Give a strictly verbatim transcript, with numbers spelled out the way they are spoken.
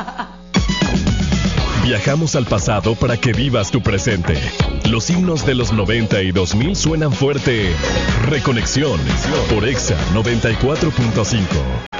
Viajamos al pasado para que vivas tu presente. Los himnos de los noventa y dos mil suenan fuerte. Reconexión por Exa noventa y cuatro punto cinco.